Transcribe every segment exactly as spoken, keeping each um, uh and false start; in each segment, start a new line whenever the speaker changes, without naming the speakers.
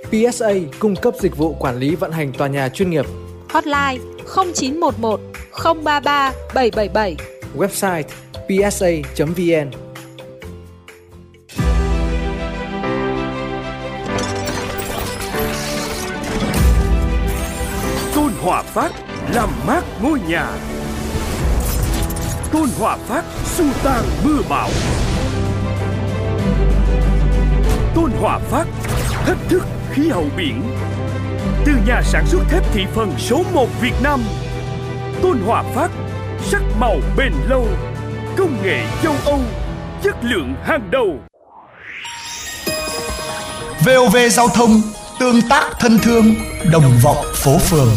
pê ét a cung cấp dịch vụ quản lý vận hành tòa nhà chuyên nghiệp.
Hotline không chín một một không ba ba bảy bảy bảy.
Website pê ét a chấm vn.
Tôn Hòa Phát làm mát ngôi nhà. Tôn Hòa Phát xua tan mưa bão. Tôn Hòa Phát thách thức khí hậu biển. Từ nhà sản xuất thép thị phần số một Việt Nam, Tôn Hòa Phát sắc màu bền lâu, công nghệ châu Âu, chất lượng hàng đầu.
vê o vê Giao thông, tương tác thân thương, đồng vọng phố phường.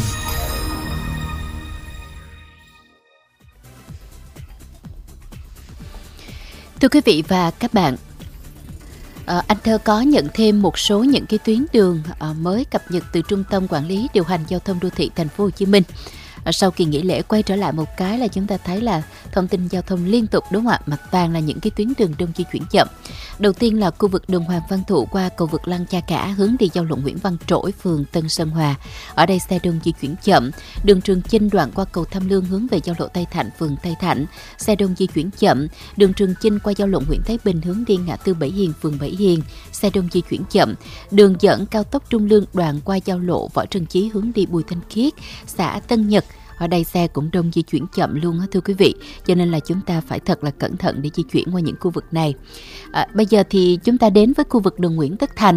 Thưa quý vị và các bạn, à, anh Thơ có nhận thêm một số những cái tuyến đường à, mới cập nhật từ Trung tâm Quản lý Điều hành Giao thông Đô thị Thành phố Hồ Chí Minh. À, sau kỳ nghỉ lễ quay trở lại một cái là chúng ta thấy là thông tin giao thông liên tục, đúng không ạ? Mặt toàn là những cái tuyến đường đông di chuyển chậm. Đầu tiên là khu vực đường Hoàng Văn Thụ qua cầu vượt Lăng Cha Cả hướng đi giao lộ Nguyễn Văn Trỗi, phường Tân Sơn Hòa. Ở đây xe đông di chuyển chậm. Đường Trường Chinh đoạn qua cầu Tham Lương hướng về giao lộ Tây Thạnh, phường Tây Thạnh, xe đông di chuyển chậm. Đường Trường Chinh qua giao lộ Nguyễn Thái Bình hướng đi ngã tư Bảy Hiền, phường Bảy Hiền, xe đông di chuyển chậm. Đường dẫn cao tốc Trung Lương đoạn qua giao lộ Võ Trần Chí hướng đi Bùi Thanh Khiết, xã Tân Nhật. Ở đây xe cũng đông di chuyển chậm luôn á thưa quý vị, cho nên là chúng ta phải thật là cẩn thận để di chuyển qua những khu vực này. À, bây giờ thì chúng ta đến với khu vực đường Nguyễn Tất Thành.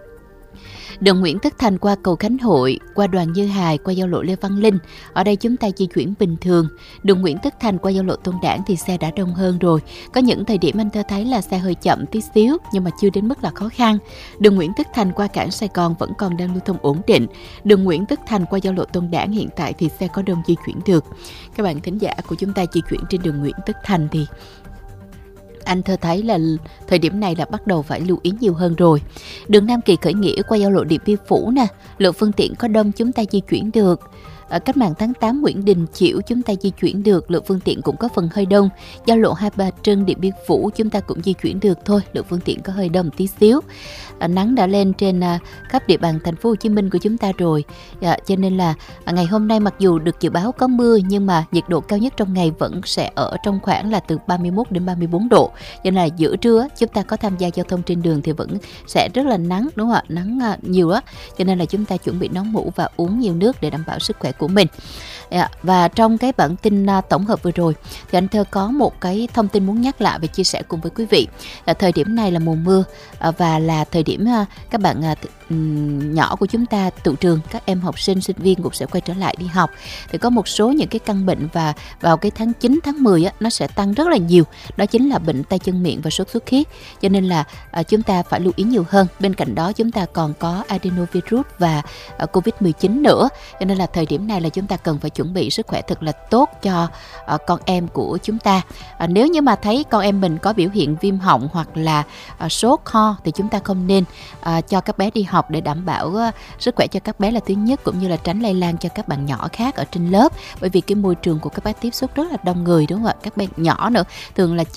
Đường Nguyễn Tất Thành qua cầu Khánh Hội, qua Đoàn Như Hài, qua giao lộ Lê Văn Linh. Ở đây chúng ta di chuyển bình thường. Đường Nguyễn Tất Thành qua giao lộ Tôn Đản thì xe đã đông hơn rồi. Có những thời điểm anh Thơ thấy là xe hơi chậm tí xíu, nhưng mà chưa đến mức là khó khăn. Đường Nguyễn Tất Thành qua cảng Sài Gòn vẫn còn đang lưu thông ổn định. Đường Nguyễn Tất Thành qua giao lộ Tôn Đản hiện tại thì xe có đông di chuyển được. Các bạn thính giả của chúng ta di chuyển trên đường Nguyễn Tất Thành thì anh Thơ thấy là thời điểm này là bắt đầu phải lưu ý nhiều hơn rồi. Đường Nam Kỳ Khởi Nghĩa qua giao lộ Điện Biên Phủ nè, lượng phương tiện có đông chúng ta di chuyển được. Ở Cách mạng tháng tám Nguyễn Đình Chiểu chúng ta di chuyển được, lượng phương tiện cũng có phần hơi đông. Giao lộ Hai Bà Trưng Điện Biên Phủ chúng ta cũng di chuyển được thôi, lượng phương tiện có hơi đông tí xíu. À, nắng đã lên trên à, khắp địa bàn thành phố Hồ Chí Minh của chúng ta rồi, à, cho nên là à, ngày hôm nay mặc dù được dự báo có mưa nhưng mà nhiệt độ cao nhất trong ngày vẫn sẽ ở trong khoảng là từ ba mươi mốt đến ba mươi bốn độ. Cho nên là giữa trưa chúng ta có tham gia giao thông trên đường thì vẫn sẽ rất là nắng, đúng không ạ? Nắng à, nhiều á, cho nên là chúng ta chuẩn bị nón mũ và uống nhiều nước để đảm bảo sức khỏe của mình. Và trong cái bản tin tổng hợp vừa rồi thì anh Thơ có một cái thông tin muốn nhắc lại và chia sẻ cùng với quý vị. Thời điểm này là mùa mưa và là thời điểm các bạn nhỏ của chúng ta tụ trường, các em học sinh sinh viên cũng sẽ quay trở lại đi học. Thì có một số những cái căn bệnh và vào cái tháng chín, tháng mười á, nó sẽ tăng rất là nhiều. Đó chính là bệnh tay chân miệng và sốt xuất huyết. Cho nên là chúng ta phải lưu ý nhiều hơn. Bên cạnh đó chúng ta còn có adenovirus và covid mười chín nữa. Cho nên là thời điểm này là chúng ta cần phải chuẩn bị sức khỏe thật là tốt cho uh, con em của chúng ta. Uh, nếu như mà thấy con em mình có biểu hiện viêm họng hoặc là uh, sốt ho thì chúng ta không nên uh, cho các bé đi học để đảm bảo uh, sức khỏe cho các bé là thứ nhất, cũng như là tránh lây lan cho các bạn nhỏ khác ở trên lớp, bởi vì cái môi trường của các bé tiếp xúc rất là đông người, đúng không ạ? Các bé nhỏ nữa thường là